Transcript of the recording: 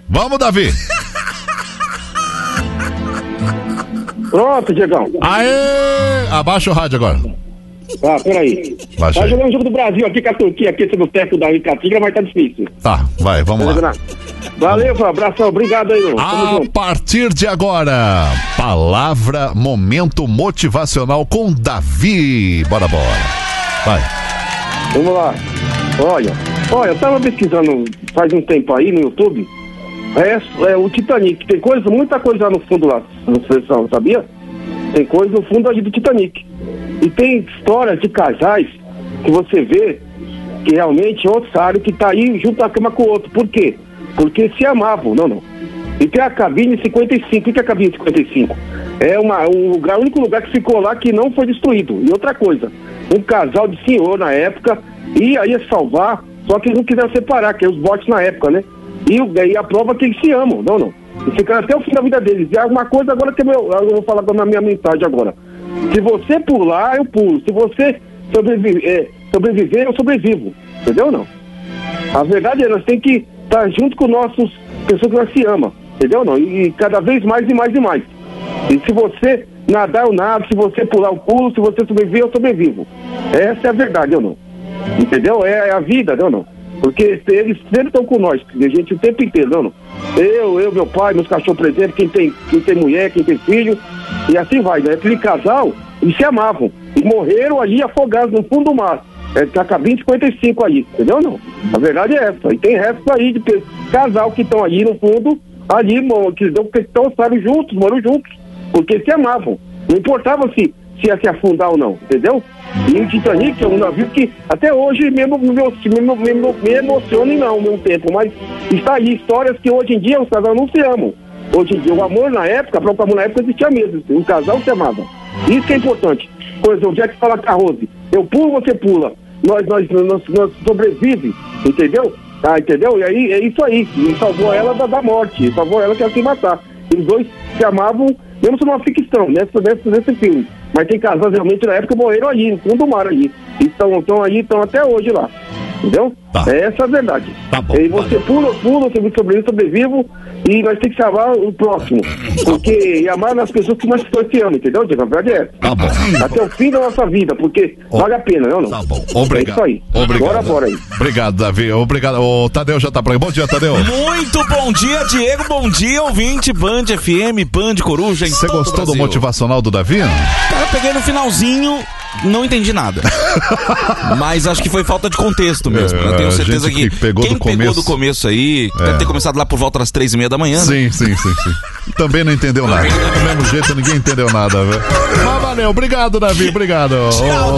Vamos, Davi. Pronto, Diegão. Aê! Abaixa o rádio agora. Peraí. Baixa Vai aí. jogar um jogo do Brasil aqui com a Turquia, aqui sobre o teto da Icatigra, mas tá difícil. Tá, vai, vamos lá. Valeu, abração, obrigado aí, Tamo A junto. partir de agora, palavra, momento motivacional com Davi. Bora. Vai. Vamos lá. Olha, eu tava pesquisando faz um tempo aí no YouTube. É o Titanic. Tem muita coisa lá no fundo lá, você sabia? Tem coisa no fundo ali do Titanic. E tem histórias de casais que você vê que realmente é otário que tá aí junto à cama com o outro. Por quê? Porque se amavam, não. E tem a cabine 55. O que é a cabine 55? É o único lugar que ficou lá que não foi destruído. E outra coisa, um casal de senhor na época ia salvar, só que eles não quiseram separar, que é os botes na época, né? E a prova é que eles se amam, não. E ficaram até o fim da vida deles. E alguma coisa agora que eu vou falar na minha mensagem agora. Se você pular, eu pulo. Se você sobreviver, eu sobrevivo. Entendeu, não? A verdade é, nós temos que estar junto com nossas pessoas que nós se amam. Entendeu, não? E cada vez mais e mais e mais. E se você nadar, eu nado. Se você pular, eu pulo. Se você sobreviver, eu sobrevivo. Essa é a verdade, eu não. Entendeu? É a vida, não. Porque eles sempre estão com nós, a gente o tempo inteiro, não. Eu, meu pai, meus cachorros, por exemplo, quem tem mulher, quem tem filho, e assim vai, né? Aquele casal, eles se amavam. E morreram ali afogados no fundo do mar. A cabine 55 aí, entendeu, não? A verdade é essa. E tem resto aí de casal que estão ali no fundo, ali, que estão, sabe, moram juntos, porque se amavam. Não importava se ia se afundar ou não, entendeu? E o Titanic é um navio que até hoje mesmo me emociona não, ao mesmo tempo, mas está aí, histórias que hoje em dia os casais não se amam. Hoje em dia, o amor na época, o próprio amor na época existia mesmo, o casal se amava. Isso que é importante. Por exemplo, o Jack fala com a Rose, eu pulo, você pula, nós sobrevivemos, entendeu? Entendeu? E aí, é isso aí, e salvou ela da morte, salvou ela que ia se matar. E os dois se amavam, mesmo sendo uma ficção, nesse filme. Mas tem casais realmente na época morreram ali, no fundo do mar ali. E estão até hoje lá. Entendeu? Tá. Essa é a verdade. Tá bom, e você pula, você sobrevivo e nós temos que salvar o próximo. Porque amar nas pessoas que nós se amam, entendeu? A verdade é essa. Tá bom. Até o fim da nossa vida, porque vale a pena, não? Tá bom. Obrigado. É isso aí. Obrigado. Bora aí. Obrigado, Davi. Obrigado. O Tadeu já tá por aí. Bom dia, Tadeu. Muito bom dia, Diego. Bom dia, ouvinte. Band FM, Band Coruja. Você gostou do motivacional do Davi? Cara, eu peguei no finalzinho, não entendi nada. Mas acho que foi falta de contexto mesmo. Eu tenho certeza que quem pegou do começo aí, deve ter começado lá por volta das 3:30 da manhã. Sim. Também não entendeu nada. Do mesmo jeito, ninguém entendeu nada, velho. Mas valeu. Obrigado, Davi. Obrigado. Tchau,